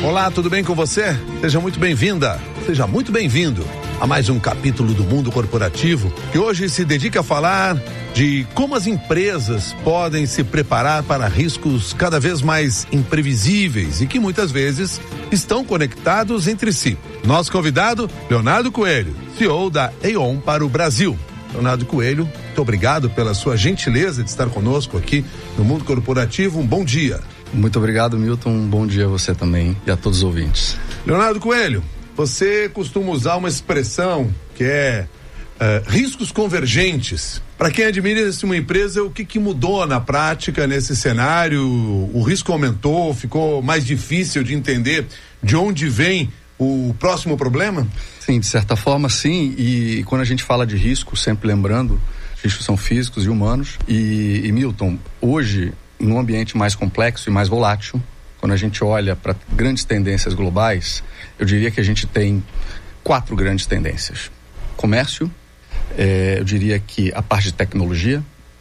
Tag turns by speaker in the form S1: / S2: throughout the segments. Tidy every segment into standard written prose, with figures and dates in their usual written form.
S1: Olá, tudo bem com você? Seja muito bem-vinda, seja muito bem-vindo a mais um capítulo do Mundo Corporativo, que hoje se dedica a falar de como as empresas podem se preparar para riscos cada vez mais imprevisíveis e que muitas vezes estão conectados entre si. Nosso convidado, Leonardo Coelho, CEO da Aon para o Brasil. Leonardo Coelho, muito obrigado pela sua gentileza de estar conosco aqui no Mundo Corporativo. Um bom dia.
S2: Muito obrigado, Milton. Um bom dia a você também e a todos os ouvintes.
S1: Leonardo Coelho, você costuma usar uma expressão que é riscos convergentes. Para quem administra uma empresa, o que mudou na prática nesse cenário? O risco aumentou, ficou mais difícil de entender de onde vem o próximo problema?
S2: Sim, de certa forma sim, e quando a gente fala de risco, sempre lembrando, riscos são físicos e humanos, e Milton, hoje, num ambiente mais complexo e mais volátil, quando a gente olha para grandes tendências globais, eu diria que a gente tem 4 grandes tendências. Comércio, eu diria que a parte de tecnologia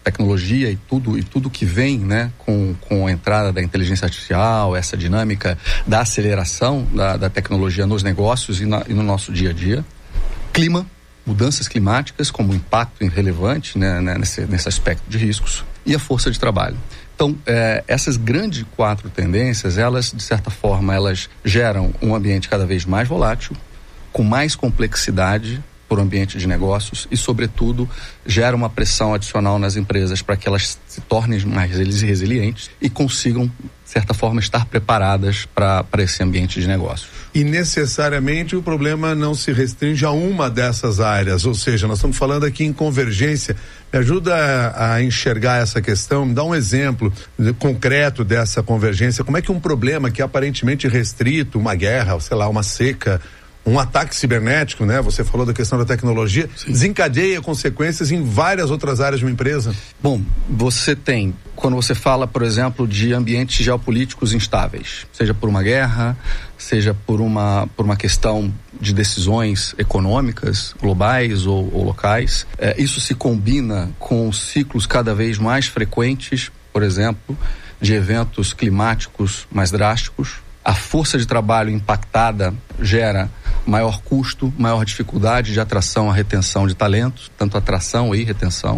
S2: e tudo que vem, né, com a entrada da inteligência artificial, essa dinâmica da aceleração da tecnologia nos negócios e no nosso dia a dia. Clima, mudanças climáticas como impacto relevante, né, nesse aspecto de riscos, e a força de trabalho. Então, essas grandes 4 tendências, elas, de certa forma, elas geram um ambiente cada vez mais volátil, com mais complexidade por ambiente de negócios e, sobretudo, gera uma pressão adicional nas empresas para que elas se tornem mais resilientes e consigam, de certa forma, estar preparadas para esse ambiente de negócios.
S1: E necessariamente o problema não se restringe a uma dessas áreas, ou seja, nós estamos falando aqui em convergência. Me ajuda a enxergar essa questão, me dá um exemplo concreto dessa convergência. Como é que um problema que é aparentemente restrito, uma guerra, sei lá, uma seca, um ataque cibernético, né? Você falou da questão da tecnologia, sim, desencadeia consequências em várias outras áreas de uma empresa?
S2: Bom, você tem, quando você fala, por exemplo, de ambientes geopolíticos instáveis, seja por uma guerra, seja por uma questão de decisões econômicas, globais ou locais, isso se combina com ciclos cada vez mais frequentes, por exemplo, de eventos climáticos mais drásticos. A força de trabalho impactada gera maior custo, maior dificuldade de atração à retenção de talentos, tanto atração e retenção.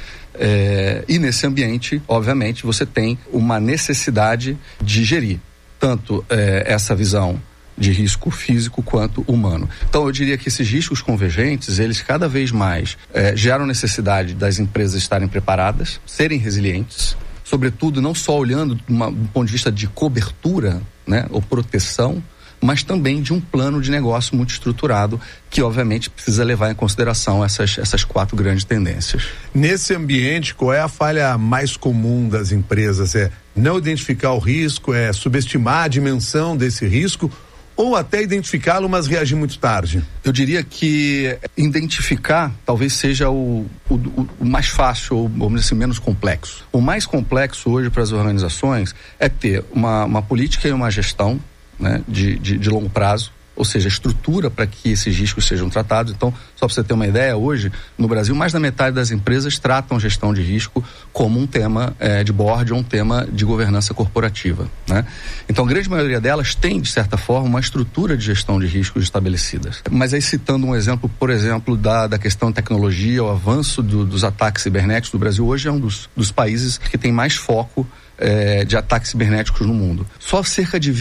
S2: E nesse ambiente, obviamente, você tem uma necessidade de gerir tanto essa visão de risco físico quanto humano. Então, eu diria que esses riscos convergentes, eles cada vez mais geram necessidade das empresas estarem preparadas, serem resilientes, sobretudo não só olhando do ponto de vista de cobertura, né, ou proteção, mas também de um plano de negócio muito estruturado que, obviamente, precisa levar em consideração essas 4 grandes tendências.
S1: Nesse ambiente, qual é a falha mais comum das empresas? É não identificar o risco, é subestimar a dimensão desse risco ou até identificá-lo, mas reagir muito tarde?
S2: Eu diria que identificar talvez seja o mais fácil, ou vamos dizer assim, menos complexo. O mais complexo hoje para as organizações é ter uma política e uma gestão, né, de longo prazo, ou seja, estrutura para que esses riscos sejam tratados. Então, só para você ter uma ideia, hoje, no Brasil, mais da metade das empresas tratam gestão de risco como um tema de board ou um tema de governança corporativa, né? Então, a grande maioria delas tem, de certa forma, uma estrutura de gestão de riscos estabelecidas. Mas aí, citando um exemplo, por exemplo, da questão de tecnologia, o avanço dos ataques cibernéticos do Brasil, hoje é um dos países que tem mais foco de ataques cibernéticos no mundo. Só cerca de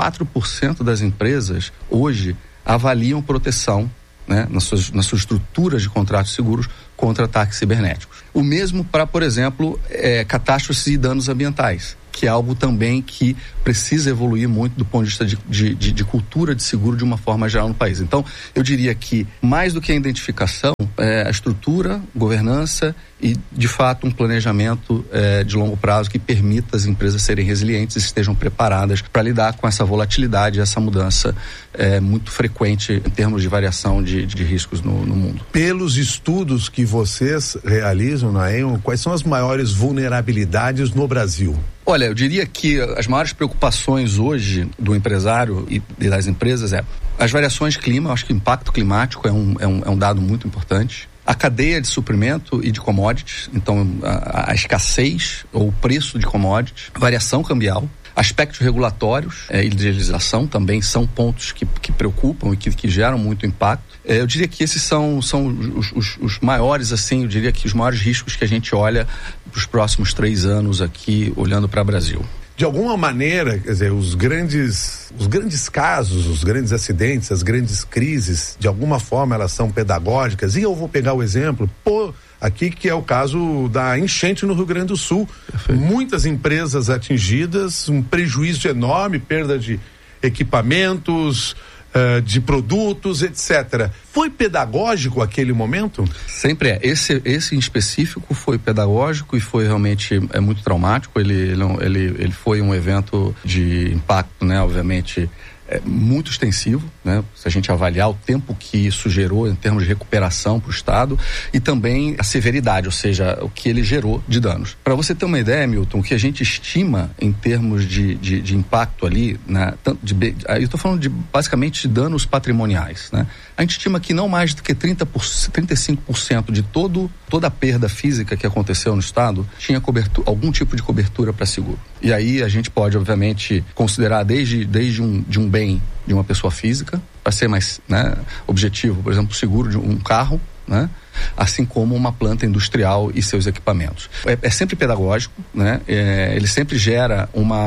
S2: 24% das empresas hoje avaliam proteção, né, nas suas estruturas de contratos seguros contra ataques cibernéticos. O mesmo para, por exemplo, catástrofes e danos ambientais, que é algo também que precisa evoluir muito do ponto de vista de cultura de seguro de uma forma geral no país. Então, eu diria que mais do que a identificação, a estrutura, governança e, de fato, um planejamento de longo prazo que permita as empresas serem resilientes e estejam preparadas para lidar com essa volatilidade, essa mudança muito frequente em termos de variação de riscos no mundo.
S1: Pelos estudos que vocês realizam na Aon, quais são as maiores vulnerabilidades no Brasil?
S2: Olha, eu diria que as maiores preocupações hoje do empresário e das empresas as variações de clima. Eu acho que o impacto climático é um dado muito importante. A cadeia de suprimento e de commodities, então a escassez ou o preço de commodities, variação cambial. Aspectos regulatórios e de legislação também são pontos que preocupam e que geram muito impacto. Eu diria que esses são os maiores, assim, eu diria que os maiores riscos que a gente olha para os próximos 3 anos aqui, olhando para o Brasil.
S1: De alguma maneira, quer dizer, os grandes casos, os grandes acidentes, as grandes crises, de alguma forma elas são pedagógicas. E eu vou pegar o exemplo, aqui que é o caso da enchente no Rio Grande do Sul. Perfeito. Muitas empresas atingidas, um prejuízo enorme, perda de equipamentos, de produtos, etc. Foi pedagógico aquele momento?
S2: Sempre é. Esse em específico foi pedagógico e foi realmente muito traumático. Ele foi um evento de impacto, né? Obviamente, muito extensivo, né? Se a gente avaliar o tempo que isso gerou em termos de recuperação para o Estado e também a severidade, ou seja, o que ele gerou de danos. Para você ter uma ideia, Milton, o que a gente estima em termos de impacto ali, né? Eu estou falando basicamente de danos patrimoniais, né? A gente estima que não mais do que 35% de toda a perda física que aconteceu no Estado tinha algum tipo de cobertura para seguro. E aí a gente pode, obviamente, considerar desde um bem de uma pessoa física, para ser mais, né, objetivo, por exemplo, o seguro de um carro, né, assim como uma planta industrial e seus equipamentos. É sempre pedagógico, né, ele sempre gera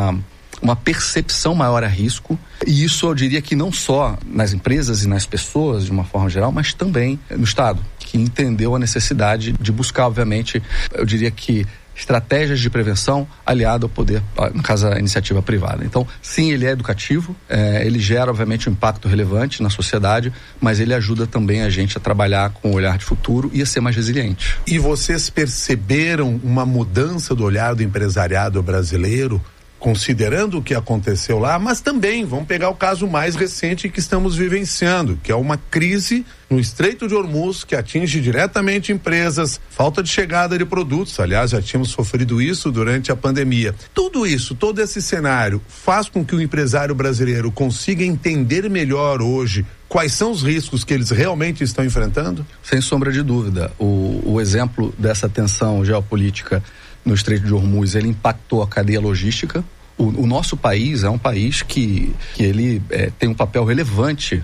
S2: uma percepção maior a risco, e isso eu diria que não só nas empresas e nas pessoas de uma forma geral, mas também no Estado, que entendeu a necessidade de buscar, obviamente, eu diria que estratégias de prevenção aliado ao poder, no caso a iniciativa privada. Então, sim, ele é educativo, ele gera obviamente um impacto relevante na sociedade, mas ele ajuda também a gente a trabalhar com o olhar de futuro e a ser mais resiliente.
S1: E vocês perceberam uma mudança do olhar do empresariado brasileiro, considerando o que aconteceu lá, mas também vamos pegar o caso mais recente que estamos vivenciando, que é uma crise no Estreito de Hormuz que atinge diretamente empresas, falta de chegada de produtos, aliás, já tínhamos sofrido isso durante a pandemia. Tudo isso, todo esse cenário faz com que o empresário brasileiro consiga entender melhor hoje quais são os riscos que eles realmente estão enfrentando?
S2: Sem sombra de dúvida. O exemplo dessa tensão geopolítica no Estreito de Hormuz, ele impactou a cadeia logística. O nosso país é um país que ele tem um papel relevante,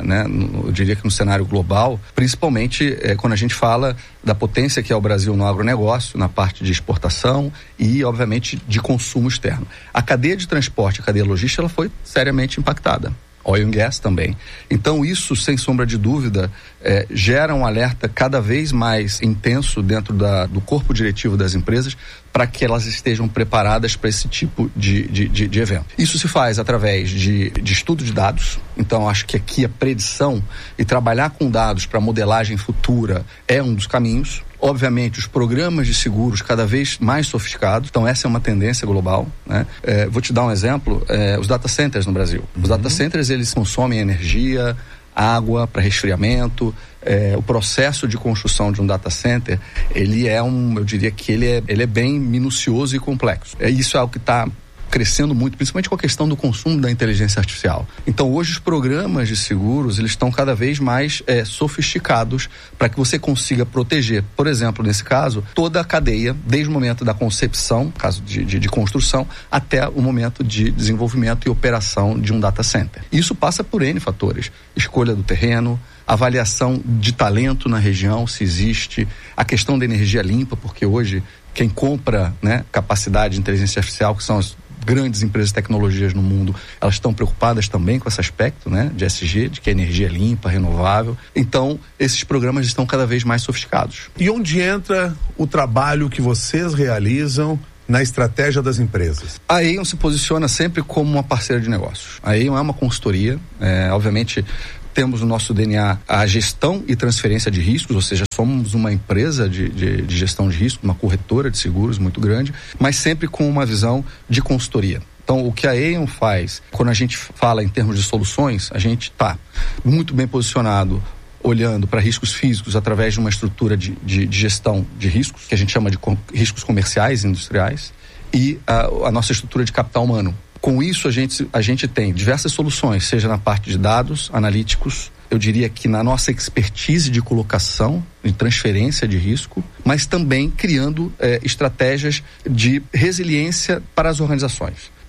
S2: eu diria que no cenário global, principalmente quando a gente fala da potência que é o Brasil no agronegócio, na parte de exportação e, obviamente, de consumo externo. A cadeia de transporte, a cadeia logística, ela foi seriamente impactada. Oil and gas também. Então isso, sem sombra de dúvida, gera um alerta cada vez mais intenso dentro do corpo diretivo das empresas para que elas estejam preparadas para esse tipo de evento. Isso se faz através de estudo de dados. Então acho que aqui a predição e trabalhar com dados para modelagem futura é um dos caminhos. Obviamente, os programas de seguros cada vez mais sofisticados, então essa é uma tendência global, né? Vou te dar um exemplo, os data centers no Brasil. Os data centers, eles consomem energia, água para resfriamento. O processo de construção de um data center, ele é eu diria que ele é bem minucioso e complexo. Isso é algo que está crescendo muito, principalmente com a questão do consumo da inteligência artificial. Então, hoje os programas de seguros, eles estão cada vez mais sofisticados para que você consiga proteger, por exemplo, nesse caso, toda a cadeia, desde o momento da concepção, caso de construção, até o momento de desenvolvimento e operação de um data center. Isso passa por N fatores. Escolha do terreno, avaliação de talento na região, se existe, a questão da energia limpa, porque hoje quem compra, né, capacidade de inteligência artificial, que são as grandes empresas de tecnologias no mundo, elas estão preocupadas também com esse aspecto, né, de ESG, de que a energia é limpa, renovável. Então, esses programas estão cada vez mais sofisticados.
S1: E onde entra o trabalho que vocês realizam na estratégia das empresas?
S2: A Aon se posiciona sempre como uma parceira de negócios. A Aon é uma consultoria, obviamente temos no nosso DNA a gestão e transferência de riscos, ou seja, somos uma empresa de gestão de risco, uma corretora de seguros muito grande, mas sempre com uma visão de consultoria. Então, o que a Aon faz, quando a gente fala em termos de soluções, a gente está muito bem posicionado olhando para riscos físicos através de uma estrutura de gestão de riscos, que a gente chama de riscos comerciais e industriais, e a nossa estrutura de capital humano. Com isso, a gente tem diversas soluções, seja na parte de dados analíticos, eu diria que na nossa expertise de colocação, de transferência de risco, mas também criando estratégias de resiliência para as organizações. Então,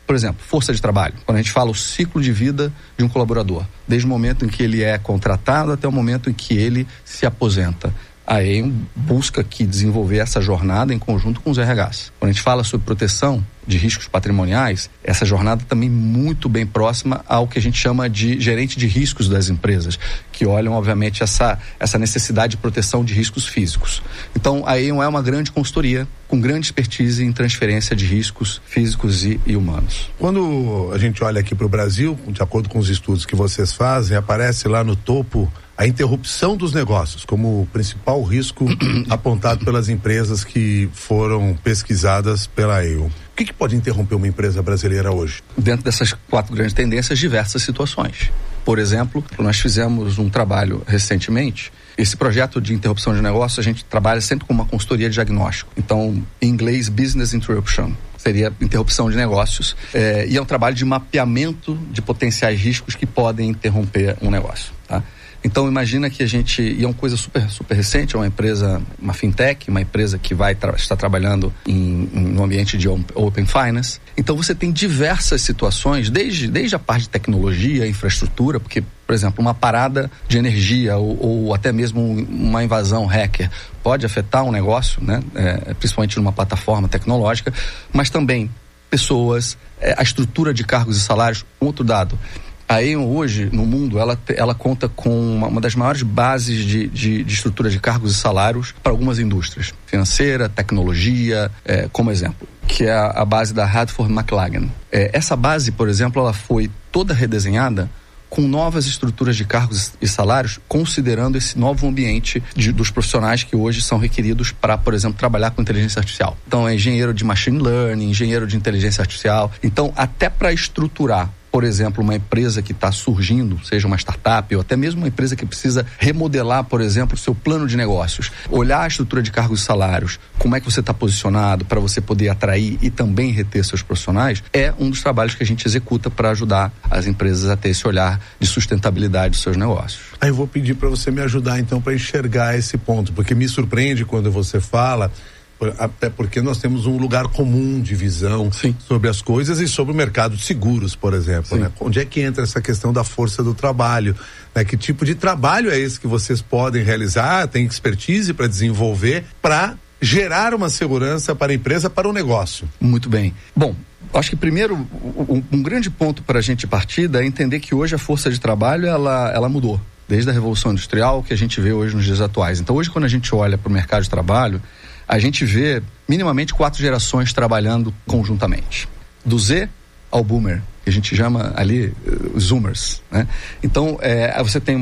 S2: Por exemplo, força de trabalho. Quando a gente fala o ciclo de vida de um colaborador, desde o momento em que ele é contratado até o momento em que ele se aposenta. A AEON busca aqui desenvolver essa jornada em conjunto com os RHs. Quando a gente fala sobre proteção de riscos patrimoniais, essa jornada também muito bem próxima ao que a gente chama de gerente de riscos das empresas, que olham, obviamente, essa necessidade de proteção de riscos físicos. Então, a AEON é uma grande consultoria com grande expertise em transferência de riscos físicos e humanos.
S1: Quando a gente olha aqui para o Brasil, de acordo com os estudos que vocês fazem, aparece lá no topo a interrupção dos negócios como o principal risco apontado pelas empresas que foram pesquisadas pela AEON. O que pode interromper uma empresa brasileira hoje?
S2: Dentro dessas 4 grandes tendências, diversas situações. Por exemplo, nós fizemos um trabalho recentemente. Esse projeto de interrupção de negócio, a gente trabalha sempre com uma consultoria de diagnóstico. Então, em inglês, business interruption. Seria interrupção de negócios. E é um trabalho de mapeamento de potenciais riscos que podem interromper um negócio, tá? Então, imagina que e é uma coisa super, super recente, é uma empresa, uma fintech, uma empresa que está trabalhando no ambiente de Open Finance. Então, você tem diversas situações, desde a parte de tecnologia, infraestrutura, porque, por exemplo, uma parada de energia ou até mesmo uma invasão hacker pode afetar um negócio, né? Principalmente numa plataforma tecnológica, mas também pessoas, a estrutura de cargos e salários. Outro dado, a AEON hoje, no mundo, ela conta com uma das maiores bases de estrutura de cargos e salários para algumas indústrias. Financeira, tecnologia, como exemplo, que é a base da Radford McLagan. Essa base, por exemplo, ela foi toda redesenhada com novas estruturas de cargos e salários, considerando esse novo ambiente dos profissionais que hoje são requeridos para, por exemplo, trabalhar com inteligência artificial. Então, é engenheiro de machine learning, engenheiro de inteligência artificial. Então, até para estruturar, por exemplo, uma empresa que está surgindo, seja uma startup ou até mesmo uma empresa que precisa remodelar, por exemplo, o seu plano de negócios, olhar a estrutura de cargos e salários, como é que você está posicionado para você poder atrair e também reter seus profissionais, é um dos trabalhos que a gente executa para ajudar as empresas a ter esse olhar de sustentabilidade dos seus negócios.
S1: Aí eu vou pedir para você me ajudar então para enxergar esse ponto, porque me surpreende quando você fala, até porque nós temos um lugar comum de visão
S2: Sim.
S1: sobre as coisas e sobre o mercado de seguros, por exemplo, né? Onde é que entra essa questão da força do trabalho, né? Que tipo de trabalho é esse que vocês podem realizar, tem expertise para desenvolver, para gerar uma segurança para a empresa, para o negócio?
S2: Muito bem. Bom, acho que primeiro, um grande ponto para a gente partir é entender que hoje a força de trabalho, ela mudou. Desde a Revolução Industrial, que a gente vê hoje nos dias atuais. Então, hoje, quando a gente olha para o mercado de trabalho, a gente vê minimamente 4 gerações trabalhando conjuntamente. Do Z ao Boomer, que a gente chama ali os Zoomers, né? Então, você tem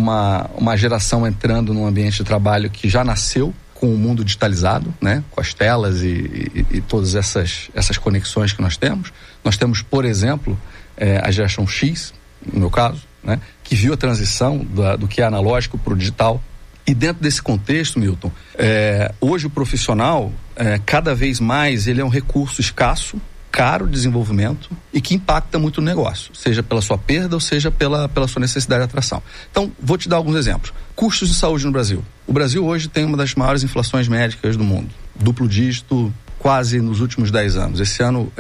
S2: uma geração entrando num ambiente de trabalho que já nasceu com o mundo digitalizado, né? Com as telas e todas essas conexões que nós temos. Nós temos, por exemplo, a geração X, no meu caso, né? Que viu a transição do que é analógico para o digital. E dentro desse contexto, Milton, hoje o profissional, cada vez mais, ele é um recurso escasso, caro de desenvolvimento e que impacta muito no negócio, seja pela sua perda ou seja pela sua necessidade de atração. Então, vou te dar alguns exemplos. Custos de saúde no Brasil. O Brasil hoje tem uma das maiores inflações médicas do mundo. Duplo dígito, quase nos últimos 10 anos. Esse ano,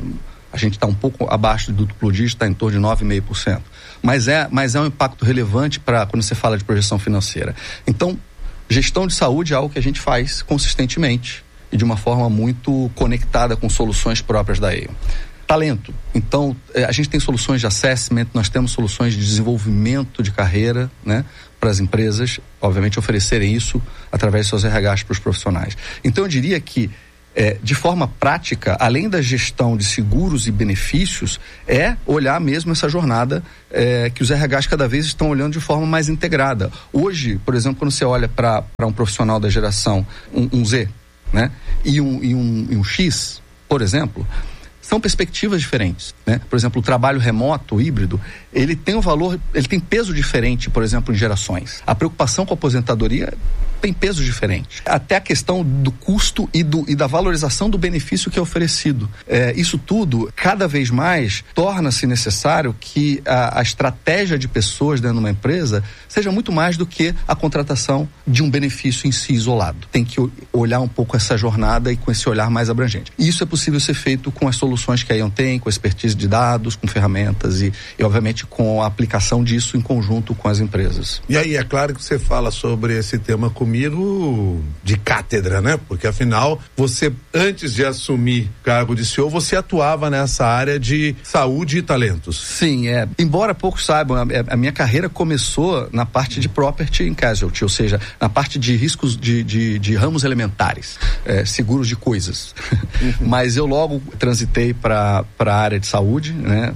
S2: a gente está um pouco abaixo do duplo dígito, está em torno de 9,5%. Mas é um impacto relevante para quando você fala de projeção financeira. Então, gestão de saúde é algo que a gente faz consistentemente e de uma forma muito conectada com soluções próprias da AEON. Talento. Então, a gente tem soluções de assessment, nós temos soluções de desenvolvimento de carreira, né, para as empresas, obviamente, oferecerem isso através de seus RHs para os profissionais. Então, eu diria que de forma prática, além da gestão de seguros e benefícios, olhar mesmo essa jornada que os RHs cada vez estão olhando de forma mais integrada. Hoje, por exemplo, quando você olha para um profissional da geração um Z, né, e um X, por exemplo, são perspectivas diferentes, né? Por exemplo, o trabalho remoto, híbrido, ele tem um valor, ele tem peso diferente, por exemplo, em gerações. A preocupação com a aposentadoria tem pesos diferentes. Até a questão do custo e da valorização do benefício que é oferecido. Isso tudo, cada vez mais, torna-se necessário que a estratégia de pessoas dentro de uma empresa seja muito mais do que a contratação de um benefício em si isolado. Tem que olhar um pouco essa jornada e com esse olhar mais abrangente. E isso é possível ser feito com as soluções que a Aon tem, com a expertise de dados, com ferramentas e obviamente com a aplicação disso em conjunto com as empresas.
S1: E aí, é claro que você fala sobre esse tema comigo de cátedra, né? Porque afinal, você, antes de assumir cargo de CEO, você atuava nessa área de saúde e talentos.
S2: Sim, embora poucos saibam, a minha carreira começou na parte de property and casualty, ou seja, na parte de riscos de ramos elementares, seguros de coisas. Mas eu logo transitei para a área de saúde, né?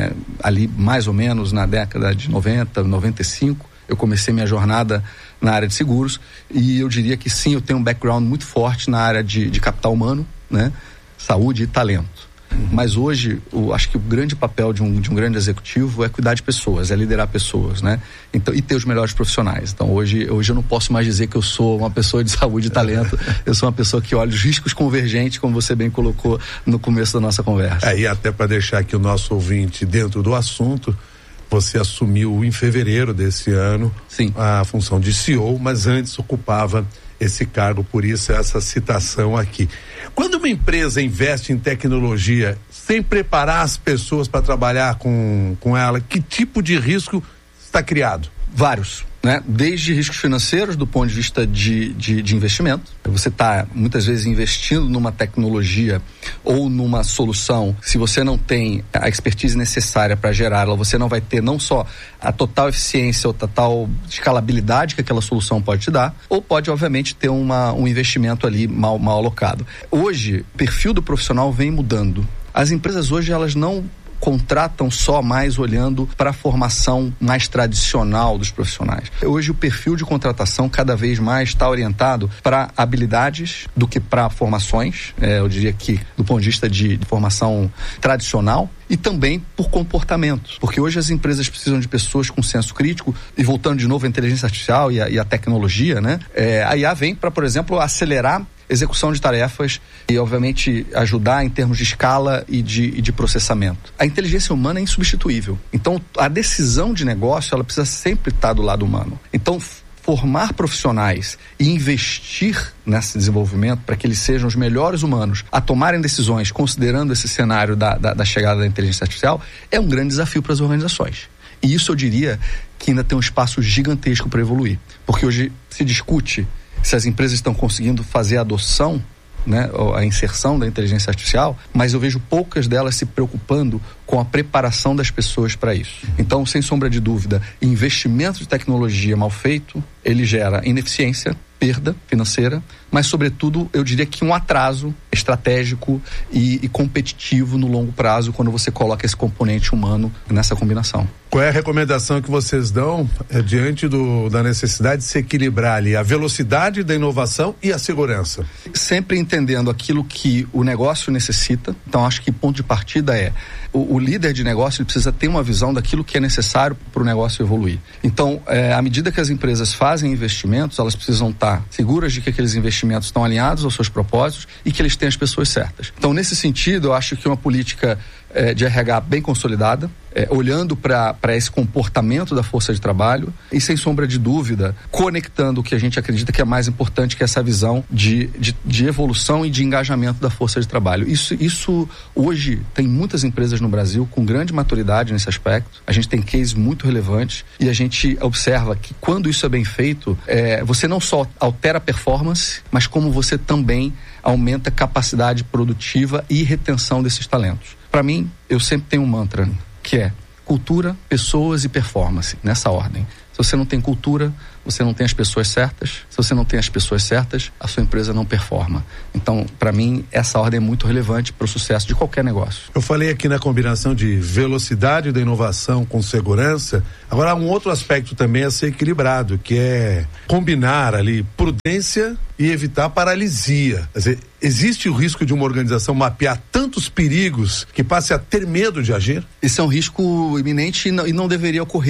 S2: Ali mais ou menos na década de 90, 95, eu comecei minha jornada na área de seguros e eu diria que sim, eu tenho um background muito forte na área de capital humano, né? Saúde e talento. Mas hoje, acho que o grande papel de um grande executivo é cuidar de pessoas, é liderar pessoas, né? Então, e ter os melhores profissionais. Então, hoje eu não posso mais dizer que eu sou uma pessoa de saúde e talento, eu sou uma pessoa que olha os riscos convergentes, como você bem colocou no começo da nossa conversa.
S1: E até para deixar aqui o nosso ouvinte dentro do assunto, você assumiu em fevereiro desse ano a função de CEO, mas antes ocupava esse cargo, por isso essa citação aqui. Quando uma empresa investe em tecnologia sem preparar as pessoas para trabalhar com ela, que tipo de risco está criado?
S2: Vários, né? Desde riscos financeiros, do ponto de vista de investimento. Você está muitas vezes investindo numa tecnologia ou numa solução. Se você não tem a expertise necessária para gerá-la, você não vai ter não só a total eficiência ou total escalabilidade que aquela solução pode te dar, ou pode obviamente ter um investimento ali mal alocado. Hoje, o perfil do profissional vem mudando. As empresas hoje, elas não contratam só mais olhando para a formação mais tradicional dos profissionais. Hoje o perfil de contratação cada vez mais está orientado para habilidades do que para formações, eu diria que do ponto de vista de formação tradicional, e também por comportamento, porque hoje as empresas precisam de pessoas com senso crítico, e voltando de novo à inteligência artificial e a tecnologia, né? A IA vem para, por exemplo, acelerar execução de tarefas e, obviamente, ajudar em termos de escala e de processamento. A inteligência humana é insubstituível. Então, a decisão de negócio, ela precisa sempre estar do lado humano. Então, formar profissionais e investir nesse desenvolvimento para que eles sejam os melhores humanos a tomarem decisões considerando esse cenário da chegada da inteligência artificial é um grande desafio para as organizações. E isso eu diria que ainda tem um espaço gigantesco para evoluir. Porque hoje se discute se as empresas estão conseguindo fazer a adoção, né, a inserção da inteligência artificial, mas eu vejo poucas delas se preocupando com a preparação das pessoas para isso. Então, sem sombra de dúvida, investimento de tecnologia mal feito, ele gera ineficiência, perda financeira, mas sobretudo eu diria que um atraso estratégico e competitivo no longo prazo quando você coloca esse componente humano nessa combinação.
S1: Qual é a recomendação que vocês dão diante da necessidade de se equilibrar ali a velocidade da inovação e a segurança?
S2: Sempre entendendo aquilo que o negócio necessita. Então acho que ponto de partida é o líder de negócio, ele precisa ter uma visão daquilo que é necessário para o negócio evoluir. Então, à medida que as empresas fazem investimentos, elas precisam estar seguras de que aqueles investimentos estão alinhados aos seus propósitos e que eles têm as pessoas certas. Então, nesse sentido, eu acho que uma política de RH bem consolidada, olhando para esse comportamento da força de trabalho e, sem sombra de dúvida, conectando o que a gente acredita que é mais importante, que é essa visão de evolução e de engajamento da força de trabalho. Isso hoje tem muitas empresas no Brasil com grande maturidade nesse aspecto. A gente tem cases muito relevantes e a gente observa que quando isso é bem feito, você não só altera a performance, mas como você também aumenta a capacidade produtiva e retenção desses talentos. Para mim, eu sempre tenho um mantra, que é cultura, pessoas e performance, nessa ordem. Se você não tem cultura, você não tem as pessoas certas. Se você não tem as pessoas certas, a sua empresa não performa. Então, para mim, essa ordem é muito relevante para o sucesso de qualquer negócio.
S1: Eu falei aqui na combinação de velocidade da inovação com segurança. Agora, um outro aspecto também a ser equilibrado, que é combinar ali prudência e evitar paralisia. Quer dizer, existe o risco de uma organização mapear tantos perigos que passe a ter medo de agir?
S2: Esse é um risco iminente e não deveria ocorrer.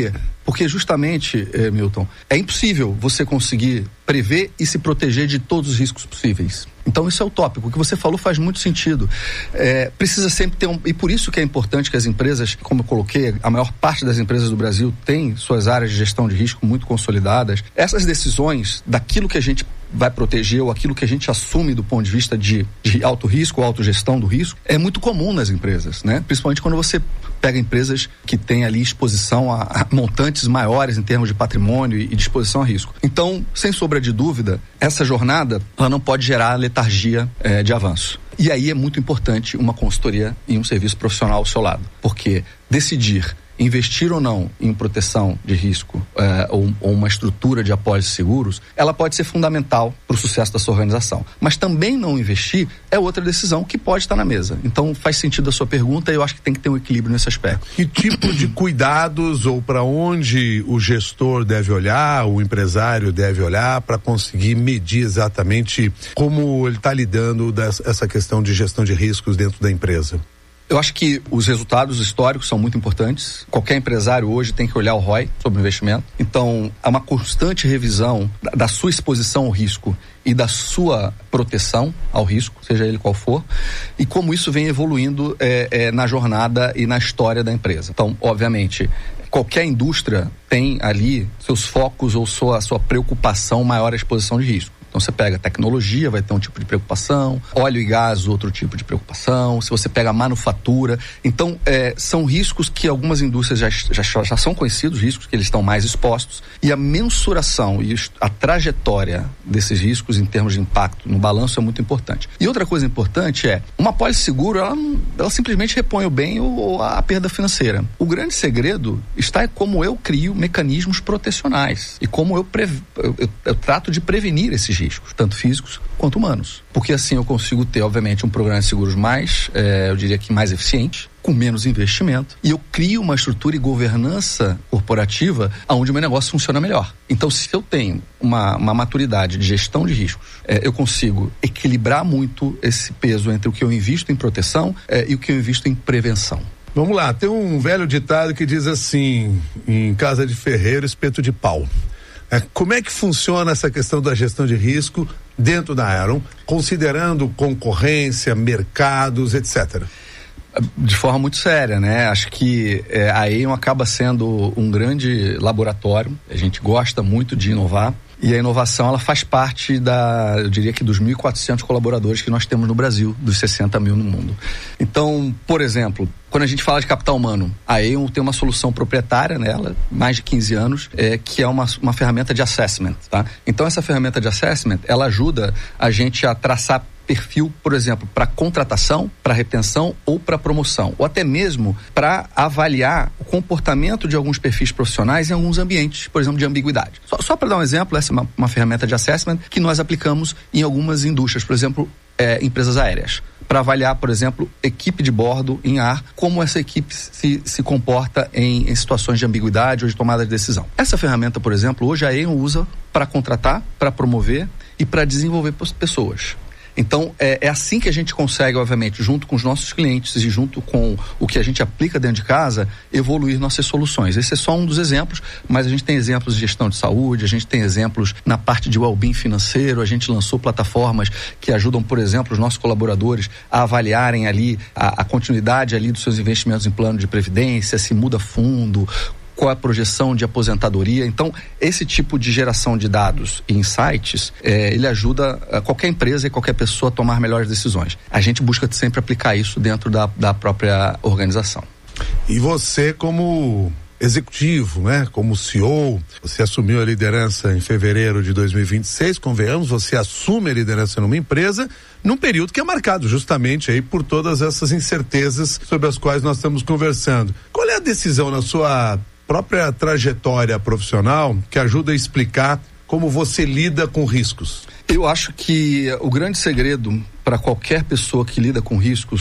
S2: Porque justamente, Milton, é impossível você conseguir prever e se proteger de todos os riscos possíveis. Então isso é utópico. O que você falou faz muito sentido. Precisa sempre ter e por isso que é importante que as empresas, como eu coloquei, a maior parte das empresas do Brasil tem suas áreas de gestão de risco muito consolidadas. Essas decisões daquilo que a gente vai proteger ou aquilo que a gente assume do ponto de vista de alto risco ou autogestão do risco é muito comum nas empresas, né? Principalmente quando você pega empresas que têm ali exposição a montantes maiores em termos de patrimônio e de exposição a risco. Então, sem sombra de dúvida, essa jornada ela não pode gerar letargia de avanço. E aí é muito importante uma consultoria e um serviço profissional ao seu lado, porque decidir investir ou não em proteção de risco ou uma estrutura de apólices seguros, ela pode ser fundamental para o sucesso da sua organização. Mas também não investir é outra decisão que pode estar na mesa. Então faz sentido a sua pergunta e eu acho que tem que ter um equilíbrio nesse aspecto.
S1: Que tipo de cuidados ou para onde o gestor deve olhar, o empresário deve olhar para conseguir medir exatamente como ele está lidando essa questão de gestão de riscos dentro da empresa?
S2: Eu acho que os resultados históricos são muito importantes. Qualquer empresário hoje tem que olhar o ROI sobre o investimento. Então, há uma constante revisão da sua exposição ao risco e da sua proteção ao risco, seja ele qual for, e como isso vem evoluindo na jornada e na história da empresa. Então, obviamente, qualquer indústria tem ali seus focos ou sua preocupação maior à exposição de risco. Então você pega tecnologia, vai ter um tipo de preocupação, óleo e gás, outro tipo de preocupação, se você pega manufatura. Então são riscos que algumas indústrias já são conhecidos, riscos que eles estão mais expostos, e a mensuração e a trajetória desses riscos em termos de impacto no balanço é muito importante. E outra coisa importante uma apólice seguro, ela simplesmente repõe o bem ou a perda financeira. O grande segredo está em como eu crio mecanismos protecionais e como eu trato de prevenir esses riscos, tanto físicos quanto humanos. Porque assim eu consigo ter, obviamente, um programa de seguros mais, eu diria que mais eficiente, com menos investimento, e eu crio uma estrutura e governança corporativa onde o meu negócio funciona melhor. Então, se eu tenho uma maturidade de gestão de riscos, eu consigo equilibrar muito esse peso entre o que eu invisto em proteção e o que eu invisto em prevenção.
S1: Vamos lá, tem um velho ditado que diz assim: em casa de ferreiro, espeto de pau. Como é que funciona essa questão da gestão de risco dentro da Aeron, considerando concorrência, mercados, etc.?
S2: De forma muito séria, né? Acho que a Aeon acaba sendo um grande laboratório. A gente gosta muito de inovar. E a inovação, ela faz parte eu diria que dos 1.400 colaboradores que nós temos no Brasil, dos 60 mil no mundo. Então, por exemplo, quando a gente fala de capital humano, a Aeon tem uma solução proprietária nela, mais de 15 anos, que é uma ferramenta de assessment, tá? Então, essa ferramenta de assessment, ela ajuda a gente a traçar perfil, por exemplo, para contratação, para retenção ou para promoção, ou até mesmo para avaliar o comportamento de alguns perfis profissionais em alguns ambientes, por exemplo, de ambiguidade. Só para dar um exemplo, essa é uma ferramenta de assessment que nós aplicamos em algumas indústrias, por exemplo, empresas aéreas, para avaliar, por exemplo, equipe de bordo em ar, como essa equipe se comporta em situações de ambiguidade ou de tomada de decisão. Essa ferramenta, por exemplo, hoje a Aeon usa para contratar, para promover e para desenvolver pessoas. Então, é assim que a gente consegue, obviamente, junto com os nossos clientes e junto com o que a gente aplica dentro de casa, evoluir nossas soluções. Esse é só um dos exemplos, mas a gente tem exemplos de gestão de saúde, a gente tem exemplos na parte de well-being financeiro, a gente lançou plataformas que ajudam, por exemplo, os nossos colaboradores a avaliarem ali a continuidade ali dos seus investimentos em plano de previdência, se muda fundo, qual é a projeção de aposentadoria. Então, esse tipo de geração de dados e insights, ele ajuda qualquer empresa e qualquer pessoa a tomar melhores decisões. A gente busca sempre aplicar isso dentro da própria organização.
S1: E você, como executivo, né? Como CEO, você assumiu a liderança em fevereiro de 2026, convenhamos, você assume a liderança numa empresa num período que é marcado justamente aí por todas essas incertezas sobre as quais nós estamos conversando. Qual é a decisão na sua própria trajetória profissional que ajuda a explicar como você lida com riscos?
S2: Eu acho que o grande segredo para qualquer pessoa que lida com riscos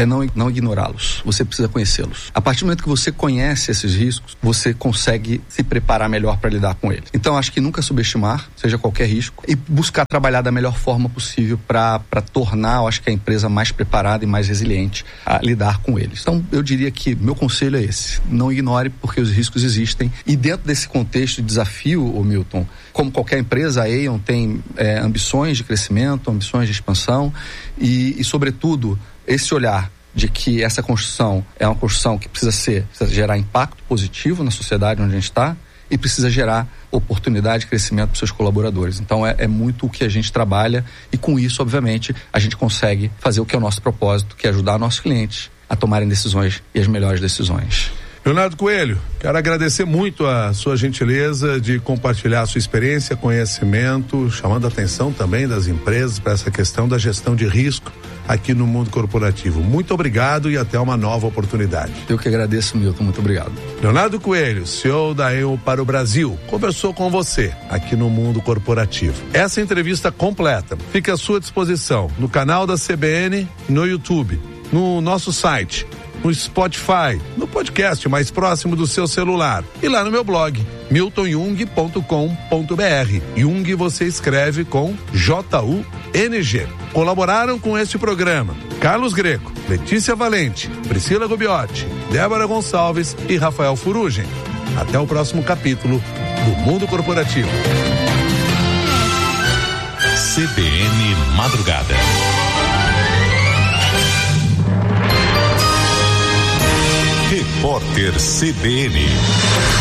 S2: é não ignorá-los. Você precisa conhecê-los. A partir do momento que você conhece esses riscos, você consegue se preparar melhor para lidar com eles. Então, acho que nunca subestimar, seja qualquer risco, e buscar trabalhar da melhor forma possível para tornar, eu acho que a empresa mais preparada e mais resiliente a lidar com eles. Então, eu diria que meu conselho é esse: não ignore, porque os riscos existem. E dentro desse contexto de desafio, Milton, como qualquer empresa, a Aon tem ambições de crescimento, ambições de expansão e sobretudo, esse olhar de que essa construção é uma construção que precisa gerar impacto positivo na sociedade onde a gente está e precisa gerar oportunidade de crescimento para os seus colaboradores. Então é muito o que a gente trabalha, e com isso, obviamente, a gente consegue fazer o que é o nosso propósito, que é ajudar nossos clientes a tomarem decisões, e as melhores decisões.
S1: Leonardo Coelho, quero agradecer muito a sua gentileza de compartilhar a sua experiência, conhecimento, chamando a atenção também das empresas para essa questão da gestão de risco aqui no mundo corporativo. Muito obrigado e até uma nova oportunidade.
S2: Eu que agradeço, Milton. Muito obrigado.
S1: Leonardo Coelho, CEO da Aon para o Brasil, conversou com você aqui no mundo corporativo. Essa entrevista completa fica à sua disposição no canal da CBN, no YouTube, no nosso site, no Spotify, no podcast mais próximo do seu celular e lá no meu blog, miltonjung.com.br. Jung você escreve com J-U-N-G. Colaboraram com este programa Carlos Greco, Letícia Valente, Priscila Gubiotti, Débora Gonçalves e Rafael Furugem. Até o próximo capítulo do Mundo Corporativo.
S3: CBN Madrugada. Repórter CBN.